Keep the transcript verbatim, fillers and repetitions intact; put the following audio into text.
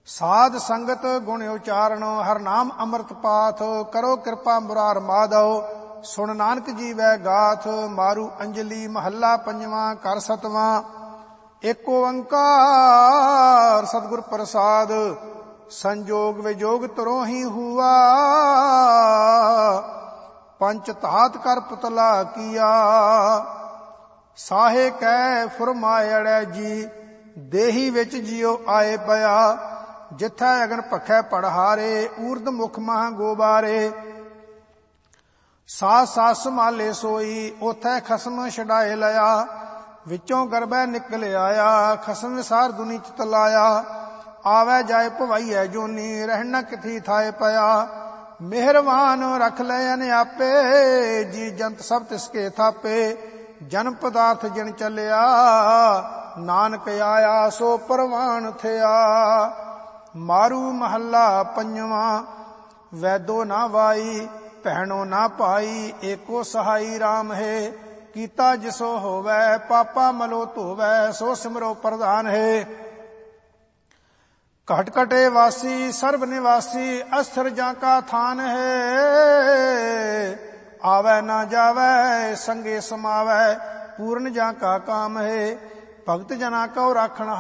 ਸਾਧ ਸੰਗਤ ਗੁਣ ਉਚਾਰਨ, ਹਰ ਨਾਮ ਅੰਮ੍ਰਿਤ ਪਾਥ, ਕਰੋ ਕਿਰਪਾ ਮੁਰਾਰ ਮਾਧਵ, ਸੁਣ ਨਾਨਕ ਜੀਵੈ ਗਾਥ। ਮਾਰੂ ਅੰਜਲੀ ਮਹੱਲਾ ਪੰਜਵਾਂ, ਘਰ ਸਤਵਾਂ। ਏਕ ਓੰਕਾਰ ਸਤਿਗੁਰ ਪ੍ਰਸਾਦ, ਸੰਜੋਗ ਵਿਜੋਗ ਤਰੋ ਹੀ ਹੁਆ, ਪੰਚ ਧਾਤ ਕਰ ਪੁਤਲਾ ਕੀਆ। ਸਾਹੇ ਕੈ ਫੁਰਮਾਇੜੈ ਜੀ, ਦੇਹੀ ਵਿੱਚ ਜਿਉ ਆਏ ਪਿਆ, ਜਿਥੈ ਅਗਨ ਭਖੈ ਪੜਹਾਰੇ, ਊਰਧ ਮੁਖ ਮਹਾ ਗੋਬਾਰੇ। ਸਾਸ ਸਾਸ ਸੰਭਾਲੇ ਸੋਈ, ਉਥੈ ਖਸਮ ਛਡਾਏ ਲਿਆ, ਵਿੱਚੋਂ ਗਰਭੈ ਨਿਕਲ ਆਇਆ, ਖਸਮ ਵਿਸਾਰ ਦੁਨੀ ਚਿਤ ਲਾਇਆ। ਆਵੈ ਜਾਏ ਭਵਾਈਐ ਜੋਨੀ, ਰਹਿਣਾ ਕਿਥੀ ਥਾਏ ਪਿਆ, ਮਿਹਰਬਾਨ ਰਖ ਲੈ ਅਨ ਆਪੇ, ਜੀ ਜੰਤ ਸਭ ਤਿਸਕੇ ਥਾਪੇ। ਜਨਮ ਪਦਾਰਥ ਜਿਨ ਚੱਲਿਆ, ਨਾਨਕ ਆਇਆ ਸੋ ਪਰਵਾਨ ਥਿਆ। ਮਾਰੂ ਮਹੱਲਾ ਪੰਜਵਾਂ। ਵੈਦੋ ਨਾ ਵਾਈ, ਭੈਣੋ ਨਾ ਭਾਈ, ਏਕੋ ਸਹਾਈ ਰਾਮ ਹੈ। ਕੀਤਾ ਜਿਸੋ ਹੋਵੈ, ਪਾਪਾ ਮਲੋ ਧੋਵੈ, ਸੋ ਸਿਮਰੋ ਪ੍ਰਧਾਨ ਹੈ। ਘਟ ਘਟੇ ਵਾਸੀ, ਸਰਬ ਨਿਵਾਸੀ, ਅਸਥਿਰ ਜਾਂ ਕਾ ਥਾਨ ਹੈ। ਆਵੈ ਨਾ ਜਾਵੈ, ਸੰਗੇ ਸਮਾਵੈ, ਪੂਰਨ ਜਾਂ ਕਾ ਕਾਮ ਹੈ। ਭਗਤ ਜਨਾ ਕਉ ਰਾਖਣ